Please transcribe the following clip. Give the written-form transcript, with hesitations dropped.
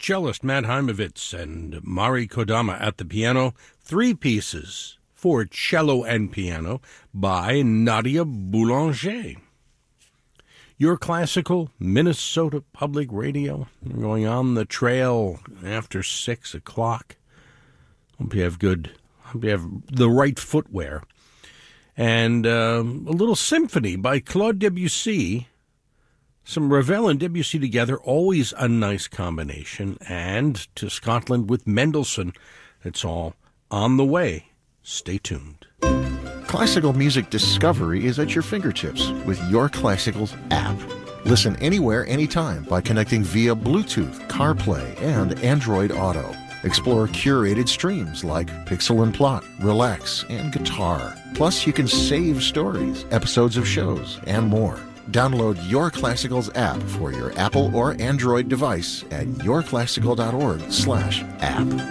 cellist Matt Heimovitz and Mari Kodama at the piano. 3 pieces for cello and piano by Nadia Boulanger. Your classical Minnesota Public Radio. We're going on the trail after 6 o'clock. Hope you have the right footwear. And a little symphony by Claude Debussy. Some Ravel and Debussy together, always a nice combination. And to Scotland with Mendelssohn. It's all on the way. Stay tuned. Classical music discovery is at your fingertips with Your Classicals app. Listen anywhere, anytime by connecting via Bluetooth, CarPlay, and Android Auto. Explore curated streams like Pixel and Plot, Relax, and Guitar. Plus, you can save stories, episodes of shows, and more. Download Your Classicals app for your Apple or Android device at yourclassical.org/app.